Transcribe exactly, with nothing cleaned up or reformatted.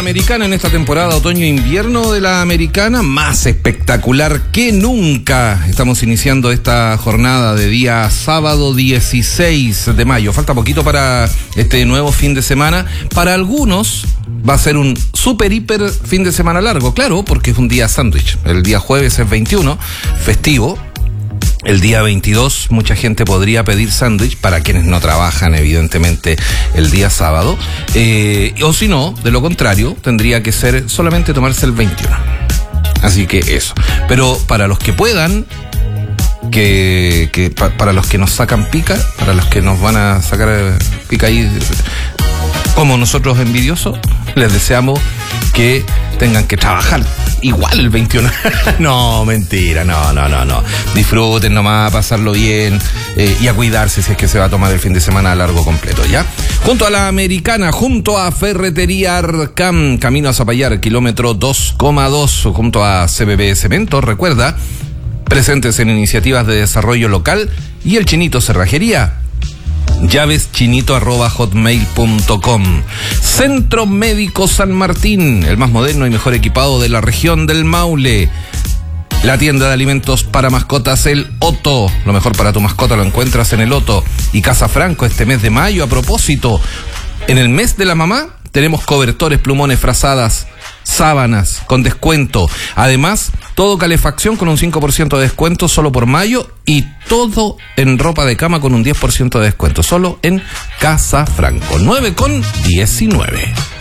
Americana en esta temporada otoño-invierno de la Americana, más espectacular que nunca. Estamos iniciando esta jornada de día sábado dieciséis de mayo. Falta poquito para este nuevo fin de semana. Para algunos va a ser un super hiper fin de semana largo, claro, porque es un día sándwich. El día jueves es veintiuno, festivo. El día veintidós mucha gente podría pedir sándwich para quienes no trabajan, evidentemente, el día sábado. Eh, o si no, de lo contrario, tendría que ser solamente tomarse el veintiuno. Así que eso. Pero para los que puedan, que, que pa, para los que nos sacan pica, para los que nos van a sacar pica ahí, como nosotros envidiosos, les deseamos que tengan que trabajar igual el veintiuno. No, mentira, no, no, no, no. Disfruten nomás, a pasarlo bien eh, y a cuidarse si es que se va a tomar el fin de semana largo completo, ¿ya? Junto a la Americana, junto a Ferretería Arcam, camino a Zapallar, kilómetro dos coma dos, junto a C B B Cemento, recuerda, presentes en iniciativas de desarrollo local, y el Chinito Cerrajería, llaveschinito arroba hotmail punto com. Centro Médico San Martín, el más moderno y mejor equipado de la región del Maule. La tienda de alimentos para mascotas, el Otto. Lo mejor para tu mascota lo encuentras en el Otto. Y Casa Franco, este mes de mayo, a propósito, en el mes de la mamá, tenemos cobertores, plumones, frazadas, sábanas con descuento. Además, todo calefacción con un cinco por ciento de descuento solo por mayo, y todo en ropa de cama con un diez por ciento de descuento solo en Casa Franco. nueve con diecinueve.